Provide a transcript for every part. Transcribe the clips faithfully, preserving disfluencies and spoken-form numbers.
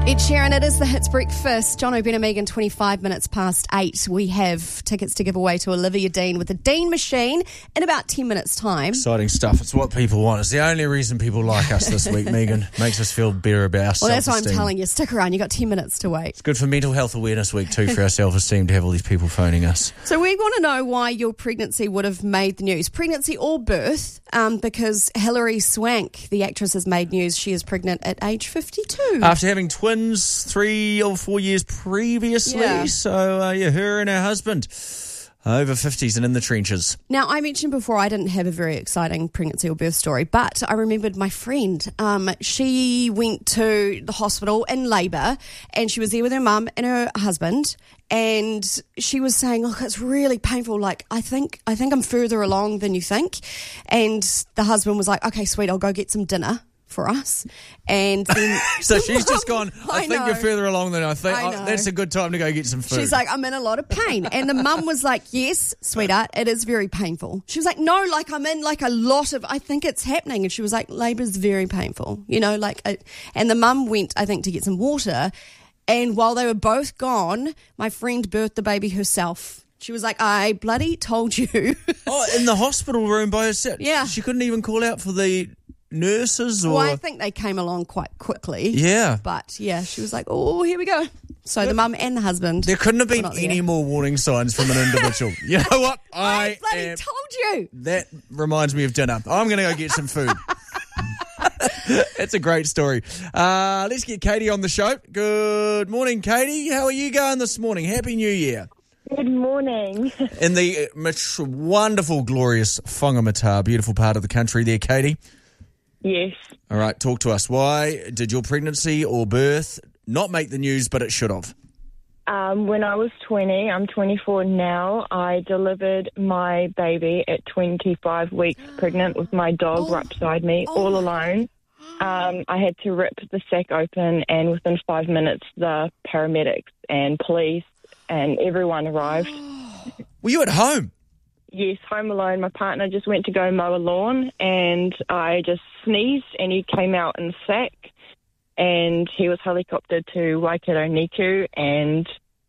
Ed Sheeran, it is the Hits Breakfast. John O'Brien and Megan, twenty-five minutes past eight. We have tickets to give away to Olivia Dean with the Dean Machine in about ten minutes' time. Exciting stuff. It's what people want. It's the only reason people like us this week, Megan. Makes us feel better about our Well, that's why I'm self-esteem. telling you. Stick around. You've got ten minutes to wait. It's good for Mental Health Awareness Week too, for our self-esteem, to have all these people phoning us. So we want to know why your pregnancy would have made the news. Pregnancy or birth, um, because Hilary Swank, the actress, has made news. She is pregnant at age fifty-two. After having twins three or four years previously. Yeah. So, uh, yeah, her and her husband, over fifties and in the trenches. Now, I mentioned before I didn't have a very exciting pregnancy or birth story, but I remembered my friend. Um, she went to the hospital in labour and she was there with her mum and her husband, and she was saying, "Look, it's really painful. Like, I think I think I'm further along than you think." And the husband was like, "Okay, sweet, I'll go get some dinner for us." And then So she's just gone, I, I think know. you're further along than I think. I Oh, know. that's a good time to go get some food. she's like, "I'm in a lot of pain." And the mum was like, "Yes, sweetheart, it is very painful." She was like, "No, like I'm in like a lot of, I think it's happening." And she was like, "Labour's very painful, you know, like," uh, and the mum went, I think, to get some water. And while they were both gone, my friend birthed the baby herself. She was like, "I bloody told you." Oh, in the hospital room by herself? Yeah. She couldn't even call out for the nurses or... Well, I think they came along quite quickly. Yeah. But yeah, she was like, "Oh, here we go." So the mum and the husband. There couldn't have were been not there. any more warning signs from an individual. You know what? I I bloody am... told you. That reminds me of dinner. I'm going to go get some food. It's a great story. Uh, let's get Katie on the show. Good morning, Katie. How are you going this morning? Happy New Year. Good morning. In the uh, much wonderful, glorious Whangamata, beautiful part of the country there, Katie. Yes. All right, talk to us. Why did your pregnancy or birth not make the news, but it should have? Um, when I was twenty, I'm twenty-four now, I delivered my baby at twenty-five weeks pregnant with my dog Oh. right beside me, Oh. all alone. Um, I had to rip the sack open, and within five minutes, the paramedics and police and everyone arrived. Were you at home? Yes, home alone. My partner just went to go mow a lawn, and I just sneezed, and he came out in the sack, and he was helicoptered to Waikato Niku, and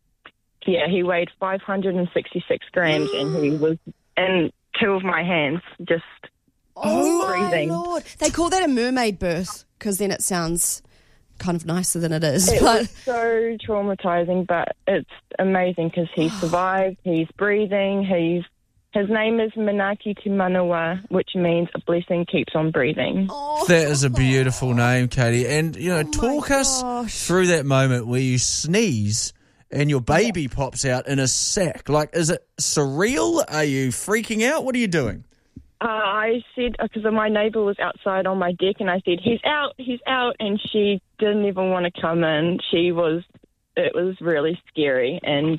yeah, he weighed five hundred sixty-six grams, and he was in two of my hands, just Oh, my breathing. Lord. They call that a mermaid birth because then it sounds kind of nicer than it is. It but was so traumatizing, but it's amazing because he survived, he's breathing, he's his name is Manaki Te Manawa, which means a blessing keeps on breathing. oh, That is a beautiful name, Katie. And, you know, Oh, my talk us gosh. through that moment where you sneeze and your baby pops out in a sack. Like, is it surreal? Are you freaking out? What are you doing? Uh, I said, because my neighbour was outside on my deck, and I said, "He's out, he's out," and she didn't even want to come in. She was, it was really scary, and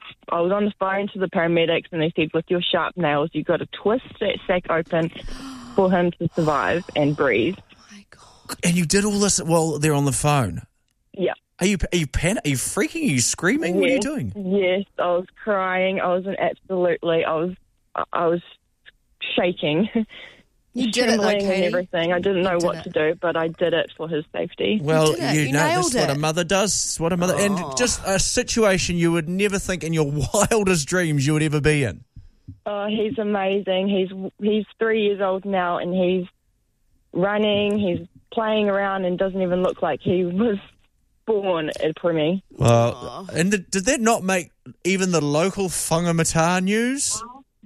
I was on the phone to the paramedics, and they said, "With your sharp nails, you've got to twist that sack open for him to survive and breathe." my God. And you did all this while they're on the phone. Yeah. Are you are you pan- Are you freaking? Are you screaming? What are you Yes, doing? Yes, I was crying. I was in absolutely, I was, I was shaking. You did it though, trembling and Katie. everything. I didn't know did what it. to do, but I did it for his safety. Well, did it. you, You know, nailed that's what it. a mother does. It's what a mother, Oh. and just a situation you would never think in your wildest dreams you would ever be in. Oh, he's amazing. He's he's three years old now, and he's running. He's playing around, and doesn't even look like he was born for me. Well, and the, did that not make even the local Whangamata news?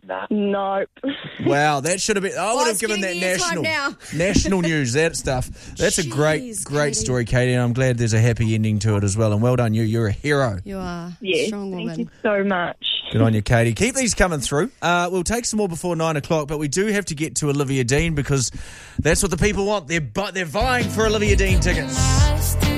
Nope. Wow, that should have been. I would Oh, have it's given that getting airtime national now. national news. That stuff. That's a great, Jeez, great Katie. story, Katie. And I'm glad there's a happy ending to it as well. And well done, you. You're a hero. You are Yes. strong Thank woman. you so much. Good on you, Katie. Keep these coming through. Uh, we'll take some more before nine o'clock, but we do have to get to Olivia Dean because that's what the people want. They're bu- they're vying for Olivia Dean tickets.